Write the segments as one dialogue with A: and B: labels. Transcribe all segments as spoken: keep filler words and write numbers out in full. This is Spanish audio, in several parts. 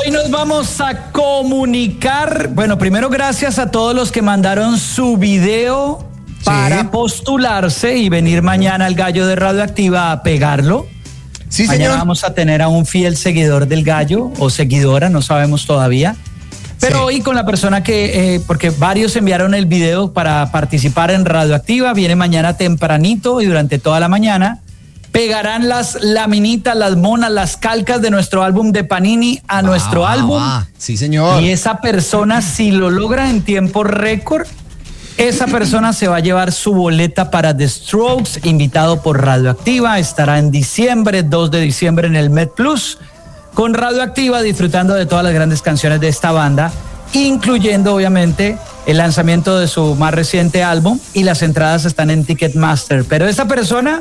A: hoy nos vamos a comunicar. Bueno, primero gracias a todos los que mandaron su video para sí. postularse y venir mañana al Gallo de Radioactiva a pegarlo.
B: Sí,
A: mañana
B: señor.
A: vamos a tener a un fiel seguidor del Gallo o seguidora, no sabemos todavía. Pero sí. hoy con la persona que, eh, porque varios enviaron el video para participar en Radioactiva, viene mañana tempranito y durante toda la mañana pegarán las laminitas, las monas, las calcas de nuestro álbum de Panini a ah, nuestro ah, álbum. Ah,
B: sí, señor.
A: Y esa persona, si lo logra en tiempo récord, esa persona se va a llevar su boleta para The Strokes, invitado por Radioactiva. Estará en diciembre, dos de diciembre en el Met Plus, con Radioactiva, disfrutando de todas las grandes canciones de esta banda, incluyendo obviamente el lanzamiento de su más reciente álbum, y las entradas están en Ticketmaster. Pero esa persona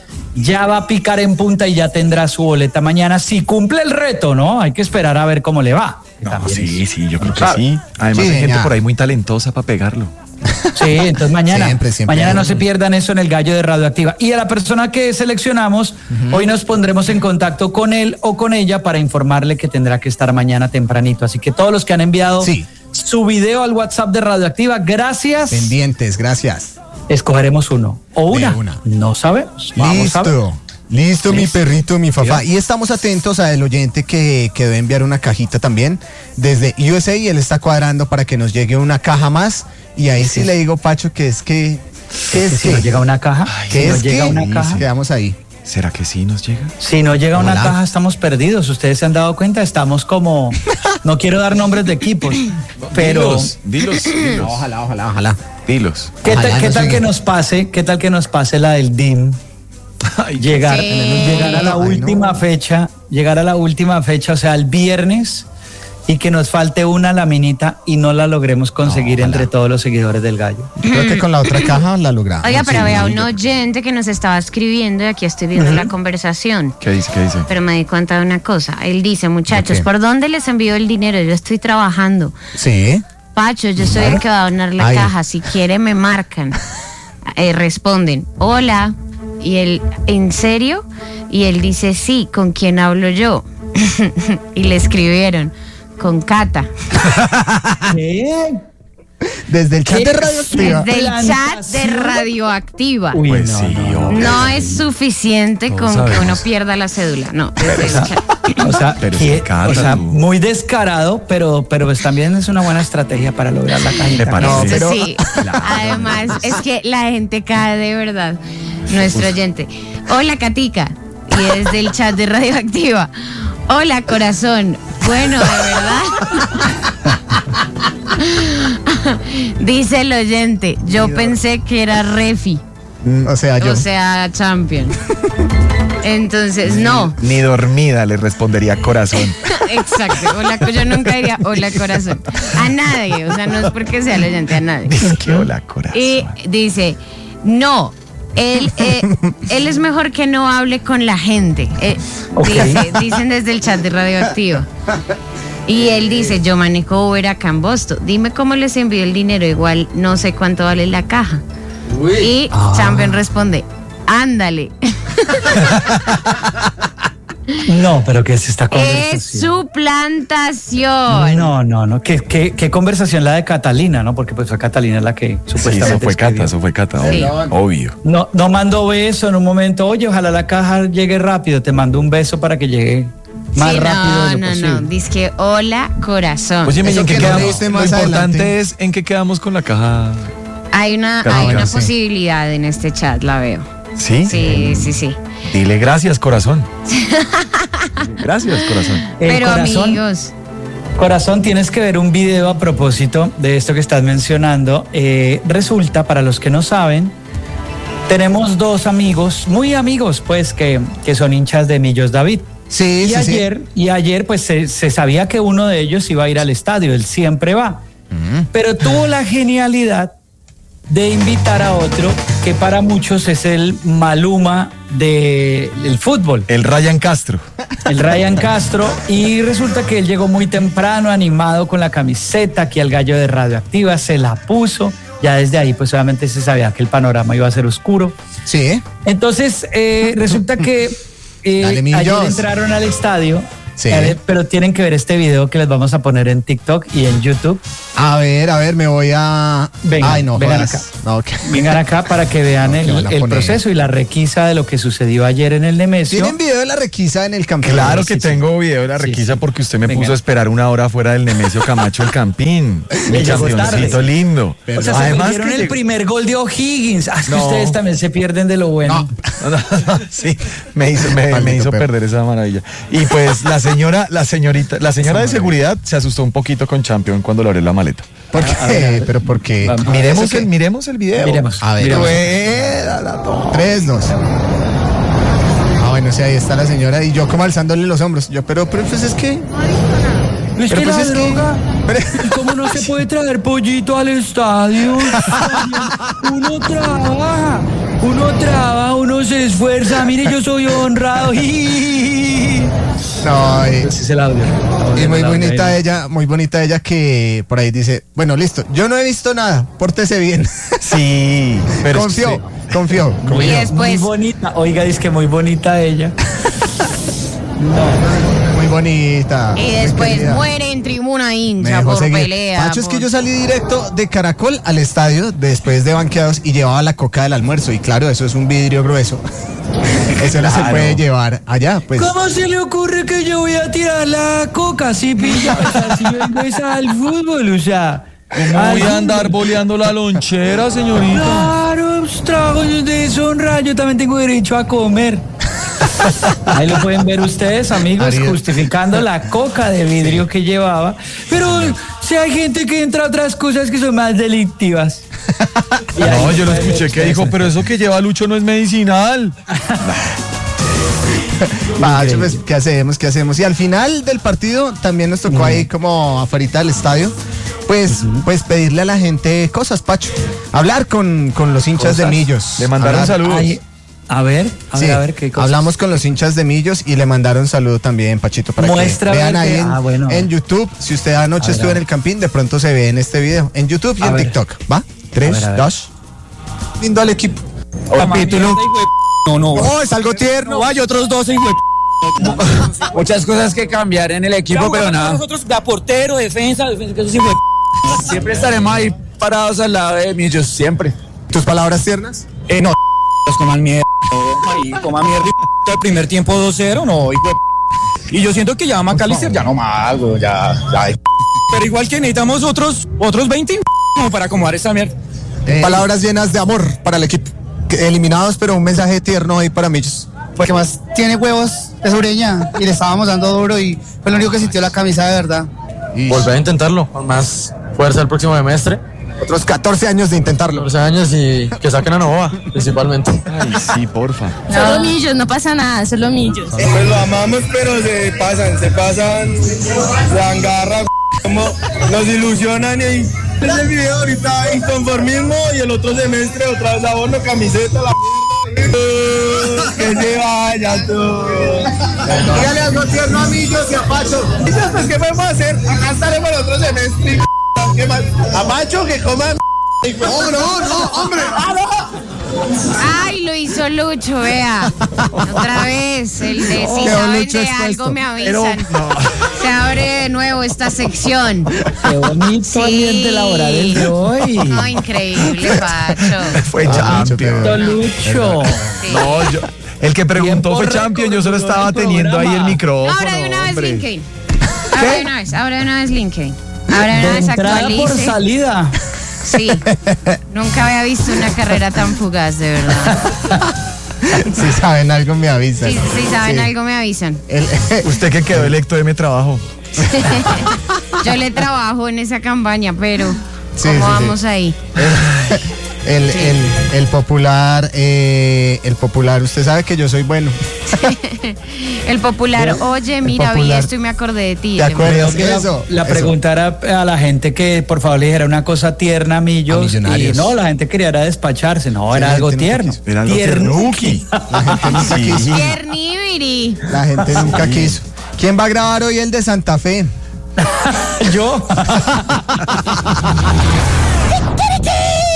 A: ya va a picar en punta y ya tendrá su boleta mañana, si cumple el reto, ¿no? Hay que esperar a ver cómo le va.
C: No, sí, sí, yo creo que sí. Además
B: Sí,
C: hay gente
B: ya.
C: por ahí muy talentosa para pegarlo.
A: Sí, entonces mañana,
B: Siempre, siempre.
A: mañana no se pierdan eso en el Gallo de Radioactiva. Y a la persona que seleccionamos, uh-huh. hoy nos pondremos en contacto con él o con ella para informarle que tendrá que estar mañana tempranito. Así que todos los que han enviado
B: Sí.
A: su video al WhatsApp de Radioactiva, gracias.
B: Pendientes, gracias.
A: Escogeremos uno o una.
B: De una.
A: No sabemos. Vamos a ver.
B: Listo. Listo, mi
A: Listo.
B: perrito, mi papá.
A: Diga.
B: Y estamos atentos al oyente que, que debe enviar una cajita también desde U S A, y él está cuadrando para que nos llegue una caja más. Y ahí sí, sí le digo, Pacho, que es que... ¿Qué es
A: Si
B: que?
A: no llega una caja,
B: ¿Qué
A: si no
B: es
A: llega
B: que?
A: una caja,
B: Quedamos ahí.
C: ¿Será que sí nos llega?
A: si no llega una
B: Hola.
A: caja, estamos perdidos. Ustedes se han dado cuenta, estamos como, no quiero dar nombres de equipos, pero
C: Dilos, dilos, dilos.
B: Ojalá, ojalá, ojalá.
C: Dilos.
A: ¿qué tal,
B: Ojalá
A: qué
B: no
A: tal
B: llegue.
A: que nos pase, qué tal que nos pase la del D I M?
C: Ay,
A: Llegar,
D: Sí.
A: llegar a la
B: Ay,
A: última
B: no.
A: fecha, llegar a la última fecha, o sea, el viernes, y que nos falte una laminita y no la logremos conseguir
B: No,
A: entre
B: ojalá.
A: todos los seguidores del Gallo.
B: Yo creo que con la otra caja la logramos.
D: Oiga, pero
B: Sí,
D: vea,
B: sí.
D: un oyente que nos estaba escribiendo y aquí estoy viendo la conversación.
C: ¿Qué dice? ¿Qué dice?
D: Pero me di cuenta de una cosa. Él dice, muchachos,
B: qué?
D: ¿por dónde les envío el dinero? Yo estoy trabajando.
B: Sí.
D: Pacho, yo soy el que va a donar la
B: Ay.
D: caja. Si quiere, me marcan. Eh, responden, hola. Y él, ¿en serio? Y él dice, sí, ¿con quién hablo yo? Y le escribieron, con Cata.
A: ¿Qué?
B: Desde el chat
A: ¿Qué?
B: de Radioactiva.
D: Desde el chat de
A: Plantación.
D: Radioactiva.
A: Uy,
C: Pues
A: no,
C: sí,
A: no, no.
C: obvio.
D: No es suficiente
C: Todos
D: con que
C: sabemos.
D: uno pierda la cédula, no, desde el chat.
A: O sea,
C: Pero
A: que-
C: es que Cata,
A: o sea,
C: tú.
A: muy descarado, pero, pero pues también es una buena estrategia para lograr la cajita.
C: Me parece.
B: No,
D: Esto
B: pero-
D: sí. Además, es que la gente cae de verdad. Nuestro oyente. Hola, Catica. Y desde el chat de Radioactiva. Hola, corazón. Bueno, de verdad. Dice el oyente. Yo pensé que era Refi.
B: Mm, O sea, yo.
D: O sea, Champion. Entonces, no.
C: Ni dormida le respondería corazón.
D: Exacto. Hola, yo nunca diría hola, corazón. A nadie. O sea, no es porque sea el oyente, a nadie.
C: Dice que hola, corazón.
D: Y dice, no, él, eh, él es mejor que no hable con la gente. Eh,
A: Ok.
D: dice, dicen desde el chat de Radioactiva. Y él dice, yo manejo Uber acá en Boston. Dime cómo les envío el dinero, igual no sé cuánto vale la caja. Y
A: Ah.
D: Champion responde, ándale.
A: No, pero ¿qué es esta
D: Es
A: conversación?
D: su plantación.
A: No, no, no. ¿Qué, qué, qué conversación la de Catalina, ¿no? Porque pues fue Catalina la que
C: Sí,
A: supuestamente
C: eso fue
A: escribió.
C: Cata, eso fue Cata,
D: Sí.
C: obvio. obvio.
A: No, no mando beso en un momento. Oye, ojalá la caja llegue rápido. Te mando un beso para que llegue más
D: Sí,
A: rápido de lo
D: no, no,
A: posible.
D: no. Dice que hola, corazón.
C: Oye,
B: Eso
C: ¿en qué
B: que lo
C: quedamos?
B: leíste
C: Lo
B: más
C: importante
B: adelante.
C: es en qué quedamos con la caja.
D: Hay una,
C: Claro,
D: hay una
C: sí.
D: posibilidad en este chat, la veo.
C: ¿Sí?
D: Sí, sí, sí.
C: Dile gracias, corazón. Gracias, corazón.
A: El
D: Pero
A: corazón,
D: amigos,
A: Corazón, tienes que ver un video a propósito de esto que estás mencionando. Eh, resulta, para los que no saben, tenemos dos amigos, muy amigos, pues, que, que son hinchas de Millos David.
B: Sí,
A: Y
B: sí,
A: ayer, y ayer, pues, se, se sabía que uno de ellos iba a ir al estadio, él siempre va. Pero tuvo la genialidad de invitar a otro que para muchos es el Maluma de- del fútbol,
C: El Ryan Castro.
A: el Ryan Castro, y resulta que él llegó muy temprano, animado con la camiseta, aquí al Gallo de Radioactiva, se la puso, ya desde ahí pues obviamente se sabía que el panorama iba a ser oscuro.
B: sí. Sí.
A: Entonces eh, resulta que eh,
B: Dale,
A: ayer
B: Millos.
A: entraron al estadio
B: Sí.
A: Eh, Pero tienen que ver este video que les vamos a poner en TikTok y en YouTube.
B: A ver, a ver, me voy a...
A: Venga,
B: Ay, no,
A: vengan
B: jodas.
A: acá.
B: No, ok.
A: Vengan acá para que vean
B: No, ¿qué
A: el,
B: van a
A: el
B: poner?
A: proceso y la requisa de lo que sucedió ayer en el Nemesio.
B: ¿Tienen video de la requisa en el campeón?
C: Claro que
A: sí, sí.
C: tengo video de la
A: Sí,
C: requisa
A: sí.
C: porque usted me
A: Venga.
C: puso a esperar una hora fuera del Nemesio Camacho el Campín. Mi
A: Me llegó
C: campeoncito
A: tarde.
C: lindo.
A: O sea,
C: Además
A: se perdieron
C: que
A: el
C: llegó-
A: primer gol de O'Higgins. Ah, es que
C: No.
A: ustedes también se pierden de lo bueno.
C: No, no, no, sí, me hizo, me, me
B: Maldito
C: hizo
B: perro.
C: perder esa maravilla. Y pues la señora, la señorita, la señora de seguridad se asustó un poquito con Champion cuando le abrió la maleta.
B: ¿Por qué?
A: A ver, a ver.
B: Pero porque...
A: Vamos.
C: Miremos
B: ¿Eso
C: el,
B: qué?
C: miremos el video.
A: Miremos.
B: A ver,
A: miremos.
C: Rueda la toma.
B: Tres, dos. Ah, bueno, sí, ahí está la señora y yo como alzándole los hombros. Yo, pero, pero pues es que...
A: Es
B: Pero
A: que
B: pues
A: la
B: es que-
A: droga,
B: pero-
A: ¿y cómo no se puede traer pollito al estadio? Uno trabaja, uno trabaja, uno se esfuerza. Mire, yo soy honrado.
B: No, y,
A: Ese es el audio.
B: y muy
A: El audio
B: bonita
A: ahí.
B: ella, muy bonita ella que por ahí dice, bueno, listo, yo no he visto nada, pórtese bien.
C: Sí, pero es
B: Confió,
C: que-
B: confió.
D: Y
A: Muy
D: después,
A: bonita. Oiga, dice que muy bonita ella.
B: Muy bonita.
D: y
B: muy
D: después
B: querida.
D: muere en tribuna
B: Me
D: hincha
B: dejó
D: por
B: seguir.
D: pelea.
B: Pacho, es que
D: por-
B: yo salí directo de Caracol al estadio después de banqueados y llevaba la coca del almuerzo. Y claro, eso es un vidrio grueso. Eso no se
C: Claro.
B: puede llevar allá, pues.
A: ¿Cómo se le ocurre que yo voy a tirar la coca si pilla? O sea, si vengo es al fútbol, o sea.
C: ¿Cómo voy
A: al
C: a andar
A: fútbol.
C: boleando la lonchera, señorita?
A: Claro, pues, trabajo de deshonra, yo también tengo derecho a comer. Ahí lo pueden ver ustedes, amigos,
B: Ariel.
A: justificando la coca de vidrio que llevaba. Pero si hay gente que entra a otras cosas que son más delictivas. Y ahí
C: No, yo lo
A: pueden ver
C: escuché que
A: ustedes.
C: dijo, pero eso que lleva Lucho no es medicinal.
B: Pacho, pues, ¿qué hacemos? ¿Qué hacemos? Y al final del partido también nos tocó ahí como afuera del estadio. Pues, pues pedirle a la gente cosas, Pacho. Hablar con, con los hinchas de
A: Cosas.
B: Millos.
C: Le mandaron
B: Hablar-
C: saludos.
A: Ay, a ver, a
B: Sí,
A: ver, a ver qué cosas.
B: hablamos con los hinchas de Millos y le mandaron saludo también, Pachito, para
A: Muestra,
B: que vean
A: a ver
B: ahí
A: qué-
B: en,
A: ah, bueno.
B: en YouTube. Si usted anoche
A: A ver,
B: estuvo
A: a
B: en
A: ver.
B: el Campín, de pronto se ve en este video. En YouTube y
A: A
B: en
A: ver.
B: TikTok. ¿Va? Tres,
A: ver, a ver.
B: dos. Lindo al equipo.
E: Capítulo. No, no.
B: Oh, es algo tierno.
E: No hay otros dos, hijo de p- Muchas cosas que cambiar en el equipo, pero nada. Nosotros, da portero, defensa, defensa, que eso sí fue p- Siempre estaremos ahí parados al lado de Millos, siempre.
B: ¿Tus palabras tiernas?
E: Eh, no, los coman mierda. Ahí, coma mierda y p- el primer tiempo dos cero, no, hijo de p- Y yo siento que ya McAllister ya no más, güey, ya, ya. hay p- Pero igual que necesitamos otros, otros veinte como para acomodar esta mierda.
B: Eh, palabras llenas de amor para el equipo. Que- Eliminados, pero un mensaje tierno ahí para Millos.
F: Porque más tiene huevos es Ureña y le estábamos dando duro y fue lo único que sintió la camisa de verdad.
B: Y
G: Volver a intentarlo con más fuerza el próximo semestre,
B: otros catorce años de intentarlo.
G: catorce años y que saquen a Novoa, principalmente.
C: Ay, sí, porfa.
D: Solo millos, no pasa nada, solo millos.
H: Pues lo amamos, pero se pasan, se pasan, se agarran, como nos ilusionan y es el video ahorita inconformismo y el otro semestre otra vez abono, camiseta, la mierda. Que se vaya tú. Dígale algo tierno a Millos y a Pacho. Millos, pues, ¿qué podemos hacer? Acá estaremos el otro semestre. ¿Qué más? A Pacho que coma. No, no, no, hombre. ¡Ah, no!
D: Ay, lo hizo Lucho, vea. Otra vez, el de si
B: Quedó
D: saben
B: Lucho
D: de
B: expuesto.
D: algo me avisan. Se abre de nuevo esta sección.
A: Qué bonito
D: Sí.
A: ambiente laboral el de hoy.
D: No, increíble, Pacho.
C: Fue
B: Ah,
C: Champion.
A: Don Lucho.
D: Sí.
C: No, yo, el que preguntó fue
A: Tiempo
C: Champion, yo solo
A: récord,
C: estaba
A: el
C: teniendo ahí el
A: programa.
C: micrófono.
D: Ahora de una vez
C: hombre.
D: LinkedIn. Ahora de una vez, ahora de una vez LinkedIn. Ahora de una
A: De
D: vez
A: entrada por
D: actualice.
A: salida.
D: Sí. Nunca había visto una carrera tan fugaz, de verdad.
B: Si saben algo, me avisan.
D: Si, si saben
B: Sí.
D: algo, me avisan.
B: El-
C: Usted que quedó electo de mi trabajo.
D: Yo le trabajo en esa campaña, pero
B: Sí,
D: ¿cómo
B: sí, sí.
D: vamos ahí?
B: El,
D: Sí.
B: el, el popular, eh, el popular, usted sabe que yo soy bueno.
D: El popular, oye, mira, vi
B: popular.
D: esto y me acordé de ti.
B: ¿Te
D: Le-
B: acuerdas?
A: Creo que la-
B: Eso,
A: la,
B: eso.
A: pregunta era a la gente que por favor le dijera una cosa tierna a Millos.
B: A Millonarios.
A: Y no, la gente quería era despacharse. No,
B: Sí,
A: era
B: la
A: algo
B: gente nunca
A: tierno.
B: quiso.
C: Era algo tiernuki.
B: La gente nunca
C: Sí.
B: quiso.
D: Tiernibiri.
B: La gente nunca quiso. ¿Quién va a grabar hoy el de Santa Fe?
A: Yo.